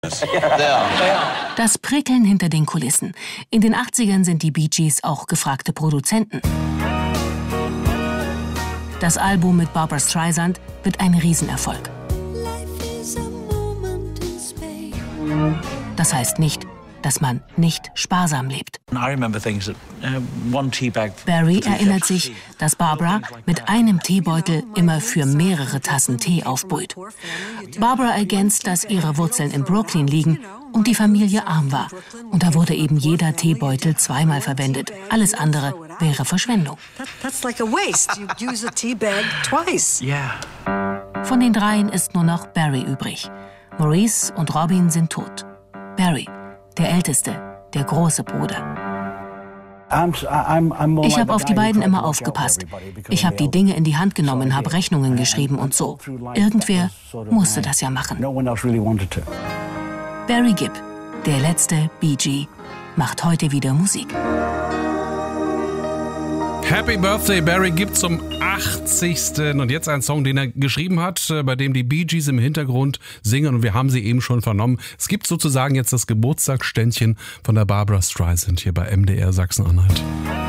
Das Prickeln hinter den Kulissen. In den 80ern sind die Bee Gees auch gefragte Produzenten. Das Album mit Barbra Streisand wird ein Riesenerfolg. Das heißt nicht, dass man nicht sparsam lebt. Barry erinnert sich, dass Barbra mit einem Teebeutel immer für mehrere Tassen Tee aufbrüht. Barbra ergänzt, dass ihre Wurzeln in Brooklyn liegen und die Familie arm war. Und da wurde eben jeder Teebeutel zweimal verwendet. Alles andere wäre Verschwendung. Von den dreien ist nur noch Barry übrig. Maurice und Robin sind tot. Barry, der Älteste, der große Bruder. Ich habe auf die beiden immer aufgepasst. Ich habe die Dinge in die Hand genommen, habe Rechnungen geschrieben und so. Irgendwer musste das ja machen. Barry Gibb, der letzte Bee Gee, macht heute wieder Musik. Happy Birthday, Barry Gibb zum 80. Und jetzt ein Song, den er geschrieben hat, bei dem die Bee Gees im Hintergrund singen. Und wir haben sie eben schon vernommen. Es gibt sozusagen jetzt das Geburtstagsständchen von der Barbra Streisand hier bei MDR Sachsen-Anhalt.